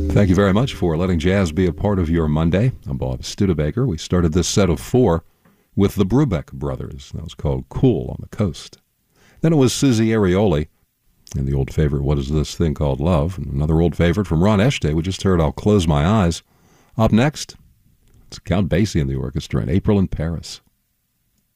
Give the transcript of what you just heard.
Thank you very much for letting jazz be a part of your Monday. I'm Bob Studebaker. We started this set of 4 with the Brubeck Brothers. That was called Cool on the Coast. Then it was Susie Arioli and the old favorite, What Is This Thing Called Love? And another old favorite from Ron Eshte. We just heard I'll Close My Eyes. Up next, it's Count Basie and the orchestra in April in Paris.